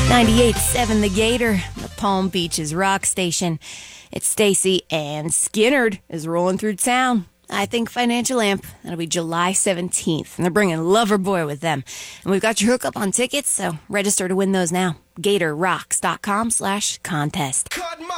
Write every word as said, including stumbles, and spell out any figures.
ninety-eight point seven The Gator, the Palm Beaches rock station. It's Stacy and Skinnerd is rolling through town. I Think Financial Amp. That'll be July seventeenth. And they're bringing Loverboy with them. And we've got your hookup on tickets, so register to win those now. GatorRocks.com slash contest.